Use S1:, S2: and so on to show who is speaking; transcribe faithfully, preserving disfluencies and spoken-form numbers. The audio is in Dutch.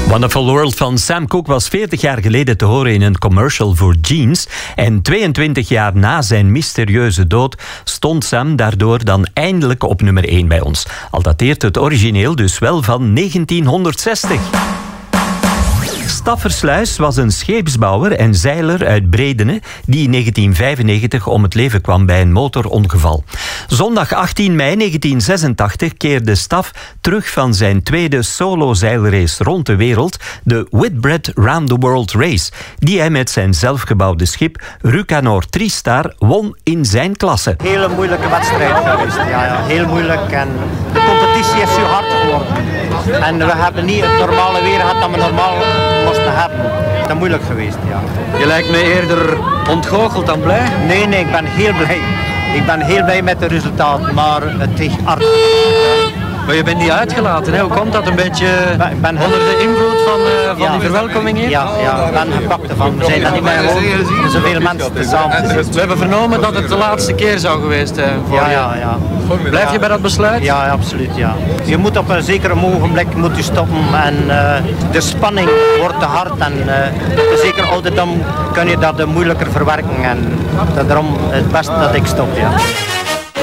S1: Wonderful World van Sam Cooke was veertig jaar geleden te horen in een commercial voor jeans. En tweeëntwintig jaar na zijn mysterieuze dood stond Sam daardoor dan eindelijk op nummer één bij ons. Al dateert het origineel dus wel van negentienhonderdzestig. Staffersluis was een scheepsbouwer en zeiler uit Bredene die in negentien vijfennegentig om het leven kwam bij een motorongeval. Zondag achttien mei negentien zesentachtig keerde Staff terug van zijn tweede solo-zeilrace rond de wereld, de Whitbread Round the World Race, die hij met zijn zelfgebouwde schip Rucanor Tristar won in zijn klasse.
S2: Hele moeilijke wedstrijd geweest, ja, ja, heel moeilijk en de competitie is zo hard geworden. En we hebben niet het normale weer gehad dat we normaal moesten hebben. Dat is moeilijk geweest, ja.
S3: Je lijkt me eerder ontgoocheld dan blij.
S2: Nee, nee, ik ben heel blij. Ik ben heel blij met het resultaat, maar het is hard.
S3: Maar je bent niet uitgelaten, hè? Hoe komt dat? Een beetje
S2: ben, ben
S3: onder de invloed van, uh, van
S2: ja,
S3: die verwelkoming hier?
S2: Ja, ja, ik ben gepakt ervan. We zijn dat niet meer gewoon zoveel mensen tezamen.
S3: We hebben vernomen dat het de laatste keer zou geweest zijn voor
S2: ja,
S3: je.
S2: ja, ja.
S3: Blijf je bij dat besluit?
S2: Ja, ja, absoluut, ja. Je moet op een zeker ogenblik moet je stoppen en uh, de spanning wordt te hard en uh, zeker ouderdom kun je dat moeilijker verwerken en daarom het beste dat ik stop, ja.